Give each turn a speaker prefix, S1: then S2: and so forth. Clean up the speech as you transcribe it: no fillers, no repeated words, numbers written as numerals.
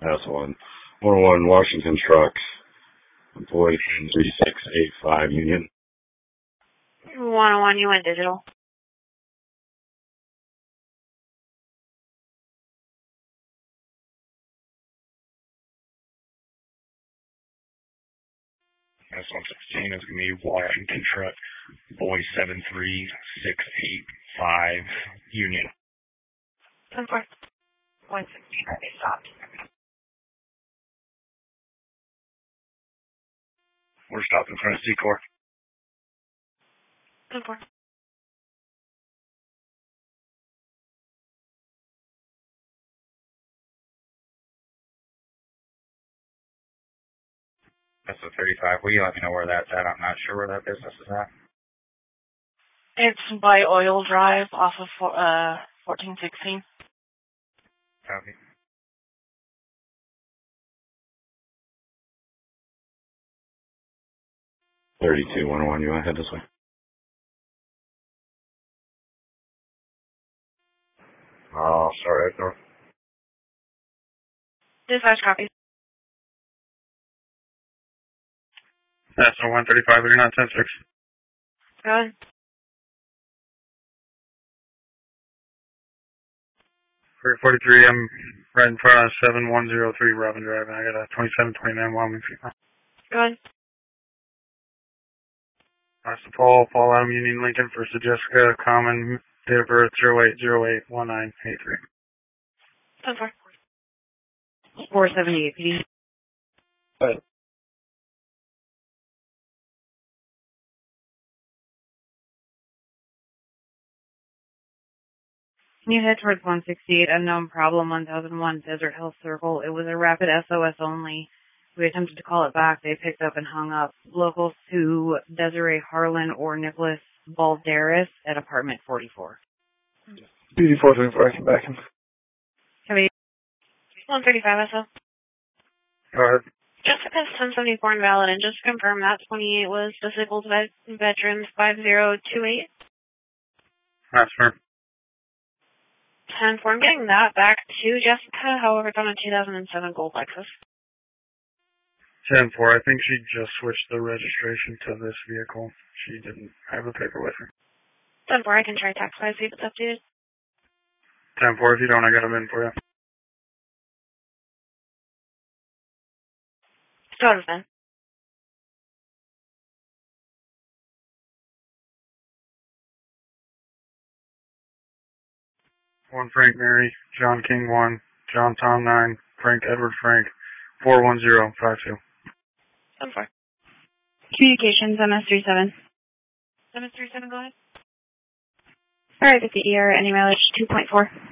S1: That's one. 101 Washington Truck, employee 3685 Union.
S2: 101, you went digital.
S3: That's 116 is going to be Washington Truck, boy 73685 Union.
S2: 10-4. 116, okay, stopped.
S3: We're stopped in front of C-Corp.
S2: 10-4.
S3: That's a 35. Will you let me know where that's at? I'm not sure where that business is at.
S2: It's by Oil Drive off of 1416.
S3: Copy.
S1: $32, 101, you want to head this way?
S3: Sorry, North.
S2: Dispatch copy.
S3: That's a 135, 39, 10-6.
S2: Go ahead.
S3: For 43, I'm right in front of 7103 Robin Drive, and I got a 2729 Wyoming Female.
S2: Go ahead.
S3: That's the Paul Adam Union Lincoln for Jessica, common, date of birth 08/08/1983.
S2: 10-4. 478 PD.
S3: Go ahead.
S2: Can you head towards 168, unknown problem, 1001 Desert Hill Circle? It was a rapid SOS only. We attempted to call it back. They picked up and hung up. Locals to Desiree Harlan or Nicholas Balderas at apartment 44.
S3: BD 424, I can back him.
S2: Heavy 135 SO.
S3: Go ahead.
S2: Jessica's 1074 invalid, and just to confirm that 28 was disabled veterans 5028.
S3: That's fair.
S2: 10-4. I'm getting that back to Jessica. However, it's on a 2007 Gold Lexus.
S3: 10-4, I think she just switched the registration to this vehicle. She didn't have a paper with her.
S2: 10-4, I can try tax file, see if it's updated.
S3: 10-4, if you don't, I got them in for you.
S2: Start then.
S3: One Frank Mary, John King 1, John Tom 9, Frank Edward Frank, 41052.
S2: 10-4.
S4: Communications, MS37.
S2: MS37, go ahead.
S4: Alright, with the ER, any mileage 2.4.